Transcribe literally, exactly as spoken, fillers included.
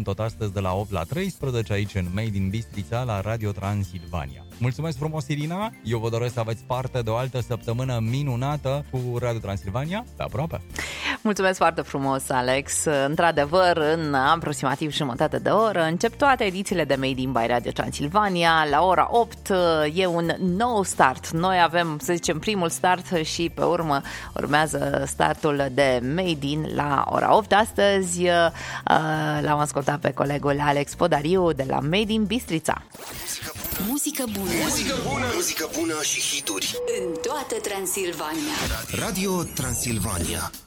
tot astăzi de la opt la treisprezece aici în Made in Bistrița la Radio Transilvania. Mulțumesc frumos, Irina! Eu vă doresc să aveți parte de o altă săptămână minunată cu Radio Transilvania. Pe aproape! Mulțumesc foarte frumos, Alex! Într-adevăr, în aproximativ jumătate de oră încep toate edițiile de Made in by Radio Transilvania. La ora opt e un nou start. Noi avem, să zicem, primul start și pe urmă urmează startul de Made in la ora opt. Astăzi l-am ascultat pe colegul Alex Podariu de la Made in Bistrița. Muzică bună. Muzică bună. Muzică bună și hituri. În toată Transilvania. Radio Transilvania.